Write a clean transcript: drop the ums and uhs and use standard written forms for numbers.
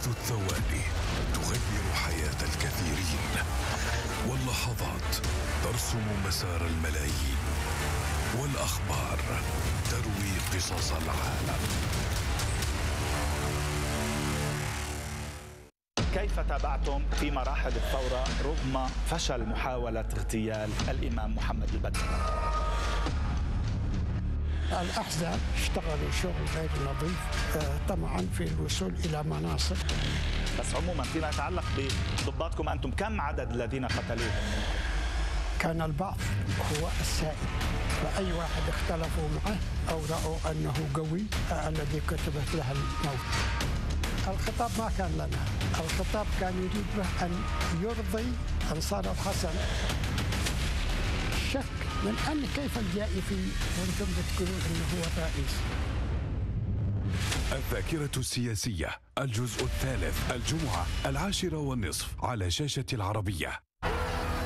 الثواني تغير حياة الكثيرين، واللحظات ترسم مسار الملايين، والأخبار تروي قصص العالم. كيف تابعتم في مراحل الثورة رغم فشل محاولة اغتيال الإمام محمد البدر؟ الأحزاب اشتغلوا شغل غير نظيف طمعا في الوصول إلى مناصب. بس عموما فيما يتعلق بضباطكم أنتم، كم عدد الذين قتلوهم؟ كان البعض هو السائد، فأي واحد اختلفوا معه أو رأوا أنه قوي الذي كتبت له الموت. الخطاب ما كان لنا، الخطاب كان يريد به أن يرضي أنصار الحسن. شك من أن كيف الجائي في وأنتم بتقولون أنه هو الرئيس. الذاكرة السياسية، الجزء الثالث، الجمعة 10:30 على شاشة العربية.